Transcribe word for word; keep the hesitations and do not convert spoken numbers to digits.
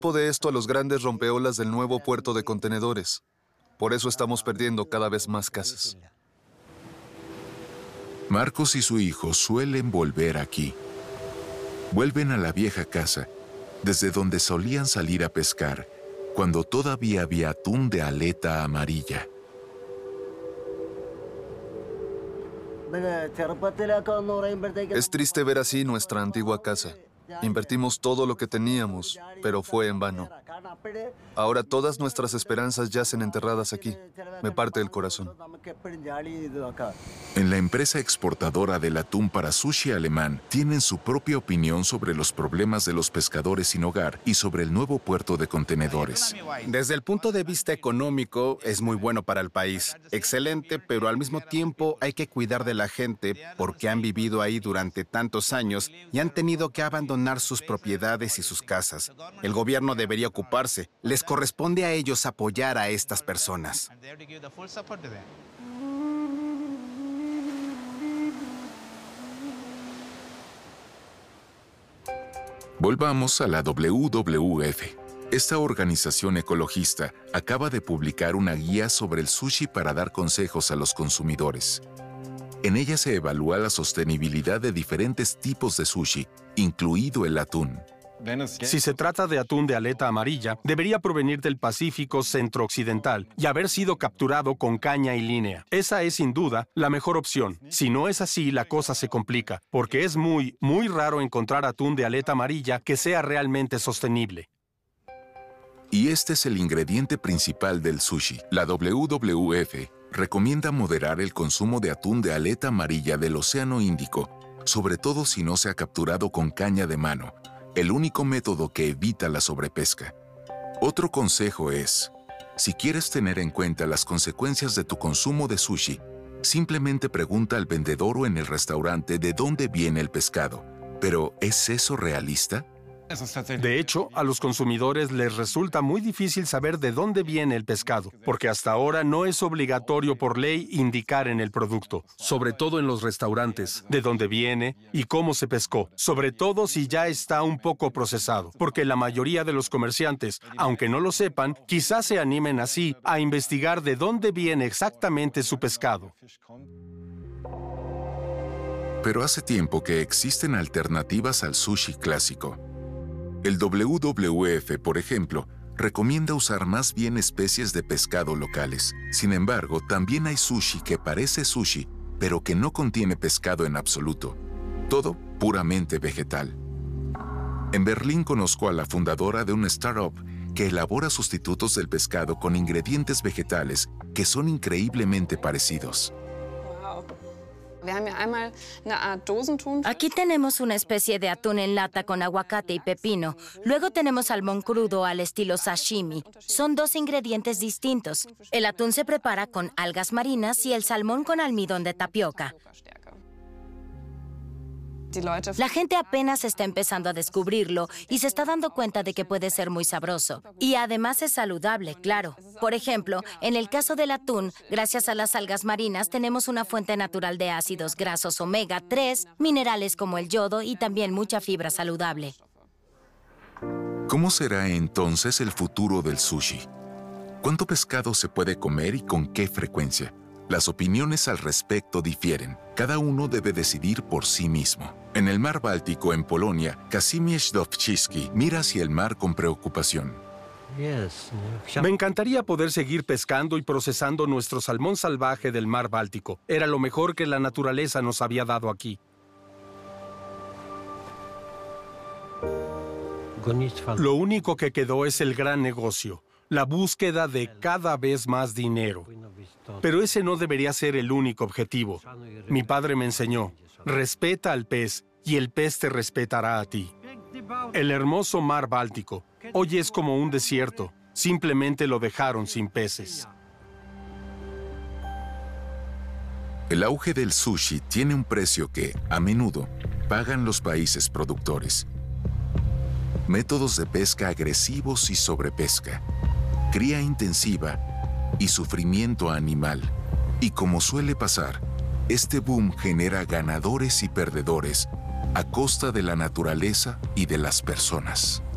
de esto a los grandes rompeolas del nuevo puerto de contenedores. Por eso estamos perdiendo cada vez más casas. Marcos y su hijo suelen volver aquí. Vuelven a la vieja casa, desde donde solían salir a pescar, cuando todavía había atún de aleta amarilla. Es triste ver así nuestra antigua casa. Invertimos todo lo que teníamos, pero fue en vano. Ahora todas nuestras esperanzas yacen enterradas aquí. Me parte el corazón. En la empresa exportadora del atún para sushi alemán, tienen su propia opinión sobre los problemas de los pescadores sin hogar y sobre el nuevo puerto de contenedores. Desde el punto de vista económico, es muy bueno para el país. Excelente, pero al mismo tiempo hay que cuidar de la gente porque han vivido ahí durante tantos años y han tenido que abandonar sus propiedades y sus casas. El gobierno debería ocuparse. Les corresponde a ellos apoyar a estas personas. Volvamos a la W W F. Esta organización ecologista acaba de publicar una guía sobre el sushi para dar consejos a los consumidores. En ella se evalúa la sostenibilidad de diferentes tipos de sushi, incluido el atún. Si se trata de atún de aleta amarilla, debería provenir del Pacífico centro-occidental y haber sido capturado con caña y línea. Esa es sin duda la mejor opción. Si no es así, la cosa se complica, porque es muy, muy raro encontrar atún de aleta amarilla que sea realmente sostenible. Y este es el ingrediente principal del sushi. La W W F recomienda moderar el consumo de atún de aleta amarilla del Océano Índico, sobre todo si no se ha capturado con caña de mano, el único método que evita la sobrepesca. Otro consejo es, si quieres tener en cuenta las consecuencias de tu consumo de sushi, simplemente pregunta al vendedor o en el restaurante de dónde viene el pescado. Pero, ¿es eso realista? De hecho, a los consumidores les resulta muy difícil saber de dónde viene el pescado, porque hasta ahora no es obligatorio por ley indicar en el producto, sobre todo en los restaurantes, de dónde viene y cómo se pescó, sobre todo si ya está un poco procesado, porque la mayoría de los comerciantes, aunque no lo sepan, quizás se animen así a investigar de dónde viene exactamente su pescado. Pero hace tiempo que existen alternativas al sushi clásico. El W W F, por ejemplo, recomienda usar más bien especies de pescado locales. Sin embargo, también hay sushi que parece sushi, pero que no contiene pescado en absoluto. Todo puramente vegetal. En Berlín conozco a la fundadora de una startup que elabora sustitutos del pescado con ingredientes vegetales que son increíblemente parecidos. Aquí tenemos una especie de atún en lata con aguacate y pepino. Luego tenemos salmón crudo al estilo sashimi. Son dos ingredientes distintos. El atún se prepara con algas marinas y el salmón con almidón de tapioca. La gente apenas está empezando a descubrirlo y se está dando cuenta de que puede ser muy sabroso. Y además es saludable, claro. Por ejemplo, en el caso del atún, gracias a las algas marinas tenemos una fuente natural de ácidos grasos omega tres, minerales como el yodo y también mucha fibra saludable. ¿Cómo será entonces el futuro del sushi? ¿Cuánto pescado se puede comer y con qué frecuencia? Las opiniones al respecto difieren. Cada uno debe decidir por sí mismo. En el mar Báltico, en Polonia, Kazimierz Dowczycki mira hacia el mar con preocupación. Me encantaría poder seguir pescando y procesando nuestro salmón salvaje del mar Báltico. Era lo mejor que la naturaleza nos había dado aquí. Lo único que quedó es el gran negocio, la búsqueda de cada vez más dinero. Pero ese no debería ser el único objetivo. Mi padre me enseñó, respeta al pez y el pez te respetará a ti. El hermoso mar Báltico hoy es como un desierto, simplemente lo dejaron sin peces. El auge del sushi tiene un precio que, a menudo, pagan los países productores. Métodos de pesca agresivos y sobrepesca, cría intensiva y sufrimiento animal. Y como suele pasar, este boom genera ganadores y perdedores a costa de la naturaleza y de las personas.